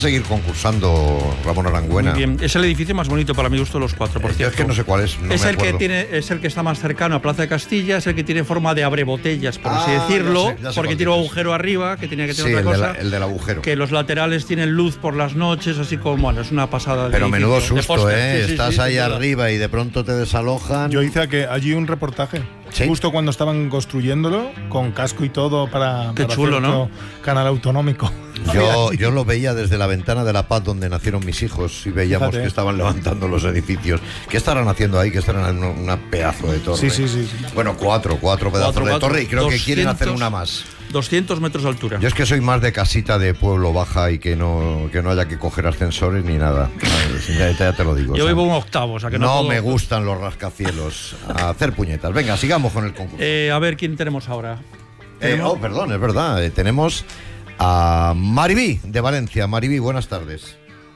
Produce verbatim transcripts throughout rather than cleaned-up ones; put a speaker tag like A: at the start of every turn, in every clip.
A: Seguir concursando, Ramón Arangüena.
B: Muy bien. Es el edificio más bonito para mi gusto de los cuatro, por
A: Yo
B: cierto.
A: es que no sé cuál es. No
B: es
A: me
B: el que
A: acuerdo.
B: tiene, es el que está más cercano a Plaza de Castilla, es el que tiene forma de abrebotellas, por así
A: Ah,
B: decirlo,
A: ya sé, ya sé
B: porque
A: cuál
B: tiene un
A: dices.
B: agujero arriba que tenía que tener
A: Sí,
B: otra
A: el, de
B: cosa.
A: la- el del agujero.
B: Que los laterales tienen luz por las noches, así como, bueno, es una pasada. de
A: Pero
B: edificio,
A: menudo
B: de
A: susto,
B: póster.
A: ¿eh?
B: Sí, sí,
A: Estás
B: sí,
A: ahí
B: sin duda.
A: arriba y de pronto te desalojan.
C: Yo hice que allí un reportaje,
A: ¿Sí?
C: justo cuando estaban construyéndolo, con casco y todo para,
B: Qué
C: para
B: chulo,
C: hacer
B: ¿no?
C: otro canal autonómico.
A: Yo, yo lo veía desde la ventana de La Paz donde nacieron mis hijos y veíamos
C: Fíjate.
A: que estaban levantando los edificios. ¿Qué estarán haciendo ahí? Que estarán en una pedazo de torre.
C: Sí, sí, sí, sí.
A: Bueno, cuatro, cuatro pedazos
B: Cuatro,
A: de
B: cuatro.
A: torre y creo que quieren hacer
B: doscientos
A: una más.
B: doscientos metros de altura.
A: Yo es que soy más de casita de pueblo baja y que no, que no haya que coger ascensores ni nada. Ya, ya te lo digo.
B: Yo
A: o sea,
B: vivo un octavo, o sea que no,
A: no
B: puedo-
A: me gustan los rascacielos. A hacer puñetas. Venga, sigamos con el concurso.
B: Eh, a ver, ¿quién tenemos ahora?
A: Eh, oh, perdón, es verdad. eh, tenemos a Maribí de Valencia. Maribí, buenas tardes.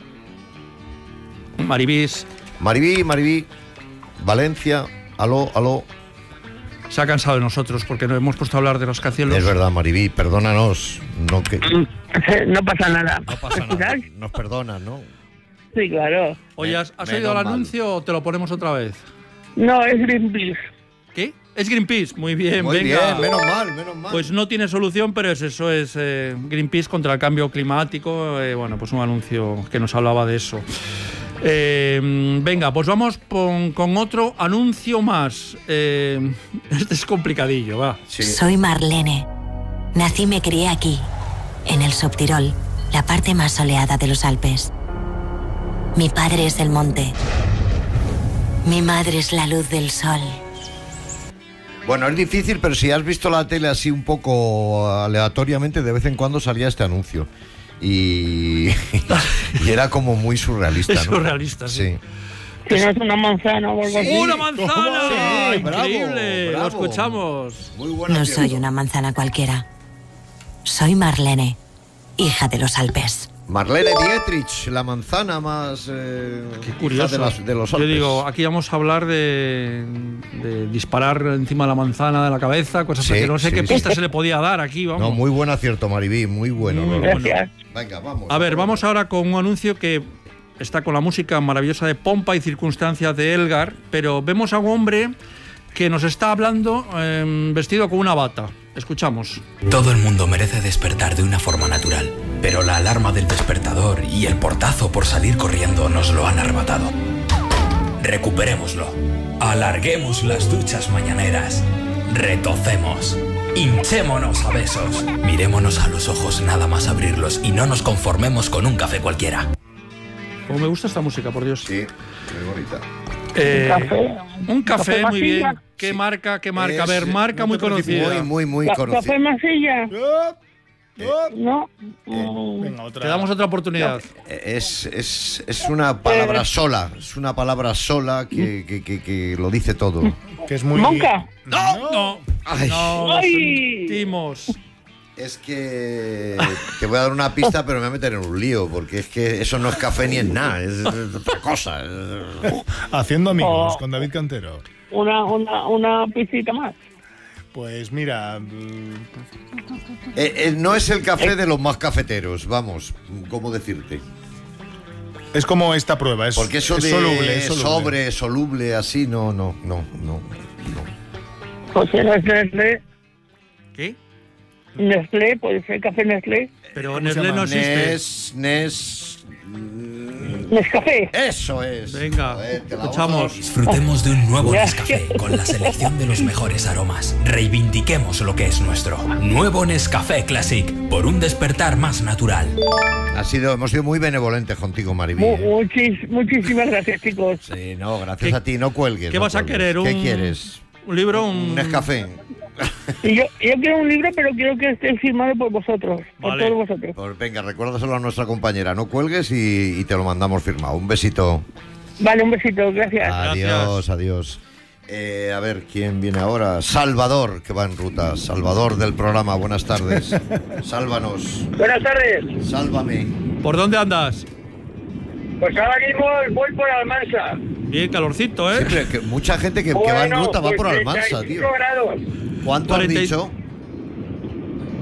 B: Maribís
A: Maribí, Maribí, Valencia. Aló, aló.
B: se ha cansado de nosotros porque nos hemos puesto a hablar de los rascacielos.
A: Es verdad, Maribí, perdónanos. No, que,
D: No pasa nada.
A: no pasa
D: ¿Me
A: nada.
D: escuchas?
A: Nos perdonas, ¿no?
D: Sí, claro.
B: Oye, ¿has, has
A: Menos
B: oído el
A: mal.
B: anuncio o te lo ponemos otra vez?
D: No, es Greenpeace.
B: ¿Qué? Es Greenpeace. Muy bien,
A: Muy
B: venga.
A: bien, menos mal, menos mal.
B: Pues no tiene solución, pero es eso, es eh, Greenpeace contra el cambio climático. eh, bueno, pues un anuncio que nos hablaba de eso. Eh, venga, pues vamos con, con otro anuncio más. Eh, este es complicadillo, va.
A: Sí.
E: Soy Marlene. Nací y me crié aquí, en el Subtirol, la parte más soleada de los Alpes. Mi padre es el monte. Mi madre es la luz del sol.
A: Bueno, es difícil, pero si has visto la tele así un poco aleatoriamente, de vez en cuando salía este anuncio. Y, y era como muy surrealista,
B: Es
A: ¿no?
B: surrealista, sí.
D: Si no es una manzana o algo así.
B: ¡Una manzana!
A: Sí, bravo,
B: ¡Increíble!
A: bravo.
B: Lo escuchamos.
A: Muy buena
E: No
A: acierto.
E: soy una manzana cualquiera. Soy Marlene, hija de los Alpes.
A: Marlene Dietrich, la manzana más eh,
B: Qué
A: hija
B: curioso.
A: de, las- de los
B: Yo
A: Alpes.
B: digo, aquí vamos a hablar de, de disparar encima de la manzana de la cabeza, cosas
A: Sí,
B: que no sé
A: sí,
B: qué
A: sí.
B: pista se le podía dar aquí, vamos.
A: No, muy buen acierto, Maribí, muy bueno.
B: Muy
A: ¿no?
B: bueno.
D: Gracias.
A: Venga, vamos.
B: A ver, vamos ahora con un anuncio que está con la música maravillosa de Pompa y Circunstancias de Elgar, pero vemos a un hombre que nos está hablando eh, vestido con una bata. Escuchamos.
F: Todo el mundo merece despertar de una forma natural, pero la alarma del despertador y el portazo por salir corriendo nos lo han arrebatado. Recuperémoslo. Alarguemos las duchas mañaneras. Retocemos. Hinchémonos a besos. Mirémonos a los ojos nada más abrirlos y no nos conformemos con un café cualquiera.
B: Como me gusta esta música, por Dios.
A: Sí, muy bonita.
B: Eh,
D: Un café.
B: Un café, muy bien.
D: masilla.
B: ¿Qué
A: Sí.
B: marca? ¿Qué marca? A ver,
A: Es,
B: marca
C: no
B: muy
C: te preocupes.
B: conocida.
A: Muy, muy, muy
D: Ca-
A: conocida.
D: ¿Café masilla?
A: Eh,
D: No. Mm,
C: Venga, otra.
B: Te damos otra oportunidad.
A: Es, es, es una palabra sola, es una palabra sola que, que, que, que lo dice todo.
C: Que es muy...
D: ¿Monca?
B: No, no,
A: Ay.
B: no, lo
D: Ay.
B: sentimos.
A: Es que te voy a dar una pista, pero me voy a meter en un lío, porque es que eso no es café ni es nada, es otra cosa.
C: Haciendo amigos
D: Oh.
C: con David Cantero.
D: Una, una, una piscita más.
C: Pues mira, mm,
A: Eh, eh, no es el café de los más cafeteros, vamos, ¿cómo decirte?
C: es como esta prueba, es,
A: Porque eso
C: es
A: de
C: soluble, es soluble.
A: sobre, soluble, así, no, no, no, no.
D: Pues si no es Nestlé.
B: ¿Qué?
D: Nestlé, puede ser café Nestlé.
B: Pero
C: ¿Cómo se
B: Nestlé
C: llama?
B: no existe.
A: Nes, Nes... mm,
D: Nescafé.
A: Eso es.
B: Venga,
A: Joder, te la
B: escuchamos.
A: vamos
F: Disfrutemos de un nuevo
D: Gracias.
F: Nescafé con la selección de los mejores aromas. Reivindiquemos lo que es nuestro. Nuevo Nescafé Classic, por un despertar más natural.
A: a- Ha sido, hemos sido muy benevolentes contigo, Maribí.
D: Mu-
A: ¿eh?
D: muchis- muchísimas gracias, chicos.
A: Sí, no, gracias
B: ¿Qué-
A: a ti, no cuelgues.
B: ¿Qué
A: no
B: vas a
A: cuelgues.
B: querer?
A: ¿Qué
B: un-
A: quieres?
B: ¿Un libro? Un,
A: Un Nescafé.
D: Y yo, yo quiero un libro, pero quiero que esté firmado por vosotros. Por
B: Vale.
D: todos vosotros.
A: Pues venga, recuérdaselo a nuestra compañera, no cuelgues y, y te lo mandamos firmado. Un besito.
D: Vale, un besito, gracias.
A: Adiós, adiós. Eh, a ver, ¿quién viene ahora? Salvador, que va en ruta. Salvador del programa, buenas tardes. Sálvanos,
D: Buenas tardes.
A: sálvame.
B: ¿Por dónde andas?
D: Pues ahora mismo voy por Almansa.
B: Bien, calorcito, ¿eh?
A: Siempre que mucha gente que, que va en ruta va por Almansa, tío.
D: grados.
A: ¿Cuánto has
B: cuarenta y-
A: dicho?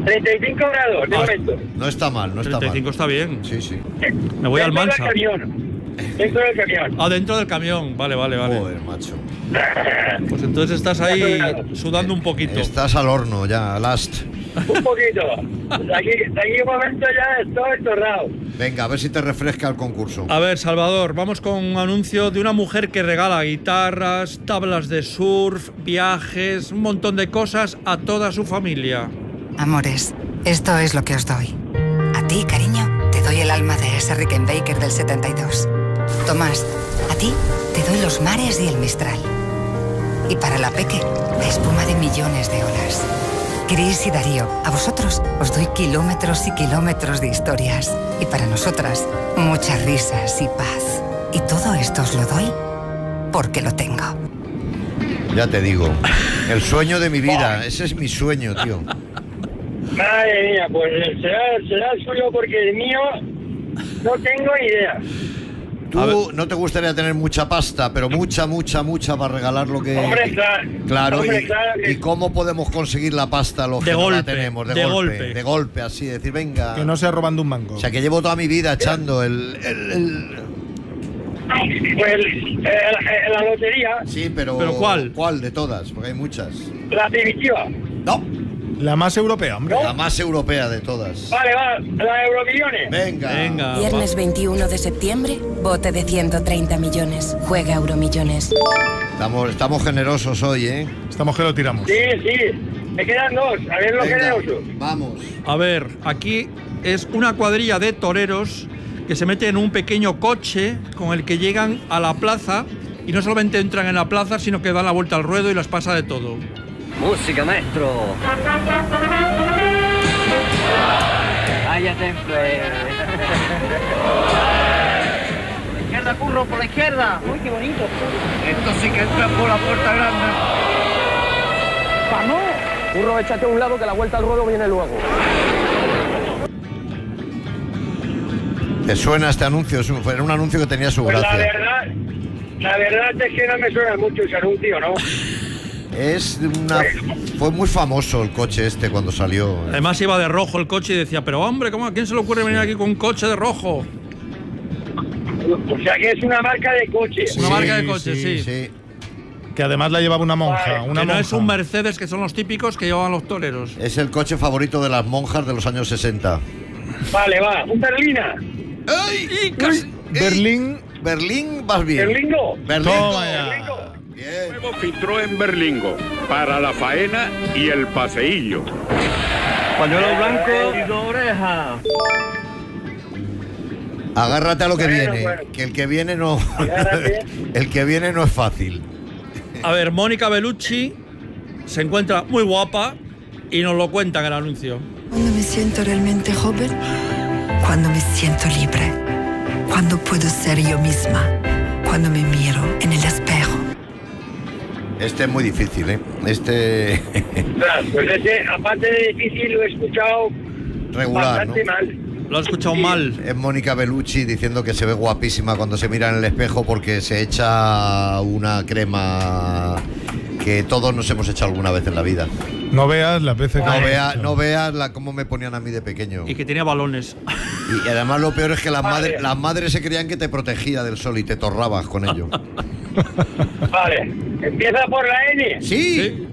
G: treinta y cinco grados, de
B: Ah,
G: momento.
A: No está mal, no está
B: treinta y cinco
A: mal.
B: está bien.
A: Sí, sí.
B: Me voy al
G: Dentro
B: Mansa.
G: del camión. Dentro del camión.
B: Ah, dentro del camión. Vale, vale, vale.
A: Joder, macho.
B: Pues entonces estás ahí sudando un poquito.
A: Estás al horno ya, last.
G: Un poquito. De aquí, de aquí un momento ya estoy torrado.
A: Venga, a ver si te refresca el concurso.
B: A ver, Salvador, vamos con un anuncio de una mujer que regala guitarras, tablas de surf, viajes, un montón de cosas a toda su familia.
H: Amores, esto es lo que os doy. A ti, cariño, te doy el alma de ese Rickenbacker del setenta y dos. Tomás, a ti te doy los mares y el Mistral. Y para la Peque, la espuma de millones de olas. Cris y Darío, a vosotros os doy kilómetros y kilómetros de historias. Y para nosotras, muchas risas y paz. Y todo esto os lo doy porque lo tengo.
A: Ya te digo. El sueño de mi vida. Ese es mi sueño, tío.
G: Madre mía, pues será, será el suyo porque el mío no tengo ni idea.
A: Tú no te gustaría tener mucha pasta, pero mucha, mucha, mucha para regalar lo que...
G: Hombre, claro.
A: Claro,
G: Hombre,
A: y,
G: claro que-
A: ¿y cómo podemos conseguir la pasta los
B: De
A: que no la
B: golpe,
A: tenemos? De,
B: de
A: golpe,
B: golpe.
A: de golpe, así, decir, venga...
C: Que no sea robando un mango.
A: O sea, que llevo toda mi vida echando el... el- el-
G: Pues eh, la, la lotería,
A: Sí, pero...
B: ¿Pero cuál?
A: ¿Cuál de todas? Porque hay muchas.
G: la primitiva.
A: No,
C: La más europea, hombre.
A: la más europea de todas.
G: Vale, va, la Euromillones.
A: Venga.
B: Venga.
E: Viernes veintiuno de septiembre, bote de ciento treinta millones. Juega Euromillones.
A: Estamos, estamos generosos hoy, ¿eh?
C: Estamos que lo tiramos.
G: Sí, sí. Me quedan dos. A ver los
A: Venga,
G: generosos.
A: vamos.
B: A ver, aquí es una cuadrilla de toreros que se meten en un pequeño coche con el que llegan a la plaza y no solamente entran en la plaza, sino que dan la vuelta al ruedo y las pasa de todo.
I: Música, maestro. Cállate, pues. Por la izquierda, curro, por la izquierda. Uy, qué bonito. Esto sí que entra por la puerta grande. ¡Vamos! Curro, échate a un lado que la vuelta al ruedo viene luego.
A: ¿Te suena este anuncio? Es un- Era un anuncio que tenía su
G: Pues la
A: gracia.
G: verdad, la verdad es que no me suena mucho ese anuncio, ¿no?
A: Es una... Fue muy famoso el coche este cuando salió.
B: Además iba de rojo el coche y decía, pero hombre, ¿cómo, ¿a quién se le ocurre venir aquí con un coche de rojo?
G: O sea que es una marca de coche.
B: Una
C: Sí,
B: marca de coche, sí.
A: Sí.
C: Que además la llevaba una monja.
G: Vale.
C: Una
B: Que no
C: monja.
B: es un Mercedes, que son los típicos que llevaban los toreros.
A: Es el coche favorito de las monjas de los años sesenta.
G: Vale, va. Un Berlina.
A: ¡Ay!
B: casi-
C: Berlín.
A: Berlín, vas bien.
G: Berlingo.
A: Berlingo.
C: Toma ya.
A: Bien.
J: Nuevo Citroën Berlingo para la faena y el paseillo.
I: Pañuelo blanco y dos orejas.
A: Agárrate a lo que
G: Bueno,
A: viene,
G: bueno.
A: que el que viene no...
G: Agárrate.
A: el que viene no es fácil.
B: A ver, Mónica Bellucci se encuentra muy guapa y nos lo cuenta en el anuncio.
H: Cuando me siento realmente joven, cuando me siento libre, cuando puedo ser yo misma, cuando me miro en el espejo.
A: Este es muy difícil, ¿eh? Este...
G: Claro, pues ese, aparte de difícil, lo he escuchado
A: regular, ¿no?
G: bastante mal.
B: Lo has escuchado mal.
A: Es Mónica Bellucci diciendo que se ve guapísima cuando se mira en el espejo porque se echa una crema que todos nos hemos echado alguna vez en la vida.
C: No veas las veces que...
A: No,
C: lo he
A: vea,
C: hecho.
A: no veas la, cómo me ponían a mí de pequeño.
B: Y que tenía balones.
A: Y además lo peor es que las,
G: Vale.
A: madres, las madres se creían que te protegía del sol y te torrabas con ello.
G: Vale. Empieza por la N
A: Sí,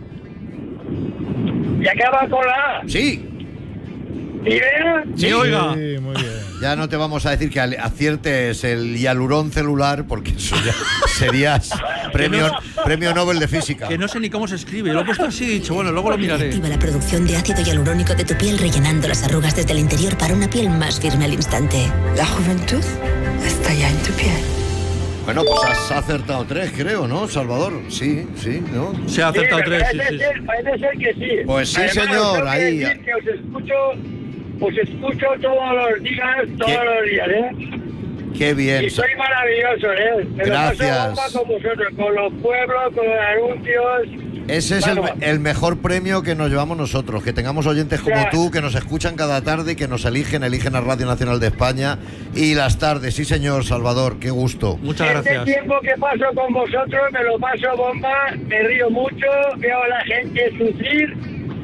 G: y acaba con la A.
A: sí.
G: ¿Idea?
B: Sí, oiga.
C: Sí, muy bien.
A: Ya no te vamos a decir que al- aciertes el hialurón celular porque eso ya serías premio, premio Nobel de Física.
B: Que no sé ni cómo se escribe. Lo he puesto así y he dicho, bueno, luego lo miraré.
E: Activa la producción de ácido hialurónico de tu piel rellenando las arrugas desde el interior para una piel más firme al instante.
H: La juventud está ya en tu piel.
A: Bueno, pues has acertado tres, creo, ¿no, Salvador? Sí, sí, ¿no?
B: Se ha
G: Sí,
B: acertado
G: me
B: tres, sí,
G: parece,
B: sí.
G: ser, parece ser que sí.
A: Pues sí,
G: Además,
A: señor,
G: tengo que
A: ahí.
G: decir que os escucho, os escucho todos los días, todos
A: ¿Qué?
G: los días, ¿eh?
A: Qué bien.
G: Y soy maravilloso, ¿eh? Me
A: Gracias.
G: lo paso bomba con vosotros, con los pueblos, con los anuncios.
A: Ese es el,
G: Bueno.
A: el mejor premio que nos llevamos nosotros, que tengamos oyentes como
G: Ya.
A: tú, que nos escuchan cada tarde, que nos eligen, eligen a Radio Nacional de España y las tardes. Sí, señor Salvador, qué gusto.
B: Muchas
G: Este
B: gracias.
G: tiempo que paso con vosotros me lo paso bomba, me río mucho, veo a la gente sufrir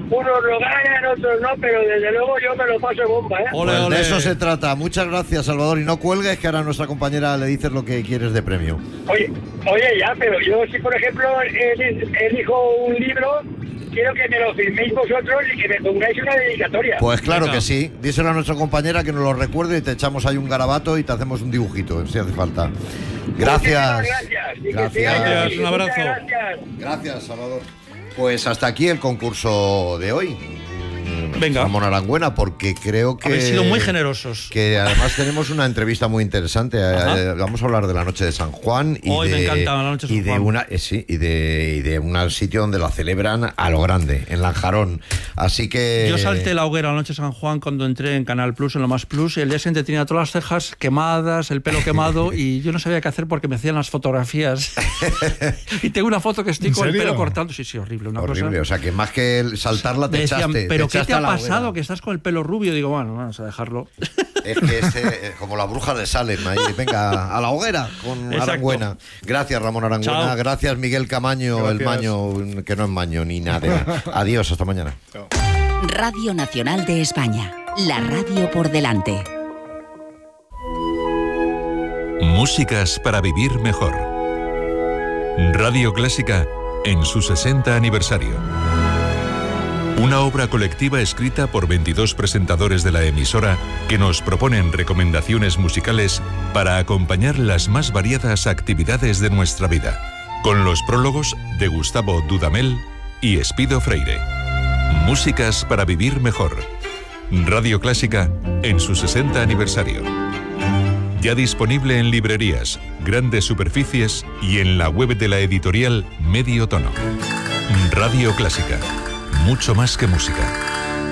G: unos lo ganan, otros no, pero desde luego yo me lo paso bomba, ¿eh?
B: Ole,
A: Pues
B: ole.
A: de eso se trata. Muchas gracias, Salvador. Y no cuelgues, que ahora a nuestra compañera le dices lo que quieres de premio.
G: Oye, oye, ya, pero yo si por ejemplo eli- elijo un libro, quiero que me lo firméis vosotros y que me pongáis una dedicatoria.
A: Pues claro
B: Venga.
A: que sí. Díselo a nuestra compañera que nos lo recuerde y te echamos ahí un garabato y te hacemos un dibujito, si hace falta. Gracias.
G: Muchísimas gracias. Y que
A: Gracias.
G: sigáis
B: Gracias,
G: así.
B: un abrazo.
G: Muchas gracias.
A: Gracias, Salvador. Pues hasta aquí el concurso de hoy.
B: Venga.
A: Ramón Arangüena, porque creo que...
B: Habéis sido muy generosos.
A: Que además tenemos una entrevista muy interesante.
B: Ajá.
A: Eh, Vamos a hablar de la noche de San Juan y
B: Hoy
A: de,
B: me encanta la noche de
A: y
B: San
A: de
B: Juan.
A: una eh, sí, y de y de un sitio donde la celebran a lo grande, en Lanjarón. Así que
B: Yo salté la hoguera la noche de San Juan cuando entré en Canal Plus, en lo más Plus, y el día siguiente tenía todas las cejas quemadas, el pelo quemado, y yo no sabía qué hacer porque me hacían las fotografías. Y tengo una foto que estoy
C: ¿En
B: con el
C: serio?
B: pelo cortando. Sí, sí, horrible. Una
A: horrible,
B: cosa.
A: o sea que más que el saltarla te
B: Me decían,
A: echaste.
B: ¿pero
A: te
B: qué
A: echaste
B: te
A: a
B: ha
A: la
B: pasado?
A: hoguera.
B: Que estás con el pelo rubio. Digo, bueno, vamos a dejarlo.
A: Es que este, eh, como la bruja de Salem, ahí, venga, a la hoguera con
B: Exacto.
A: Arangüena. Gracias, Ramón Arangüena.
B: Chao.
A: Gracias, Miguel Camaño, el
C: Gracias.
A: maño, que no es maño ni nada. Adiós, hasta mañana.
K: Radio Nacional de España. La radio por delante.
L: Músicas para vivir mejor. Radio Clásica en su sesenta aniversario. Una obra colectiva escrita por veintidós presentadores de la emisora que nos proponen recomendaciones musicales para acompañar las más variadas actividades de nuestra vida, con los prólogos de Gustavo Dudamel y Espido Freire. Músicas para vivir mejor. Radio Clásica en su sesenta aniversario. Ya disponible en librerías, grandes superficies y en la web de la editorial Medio Tono. Radio Clásica. Mucho más que música.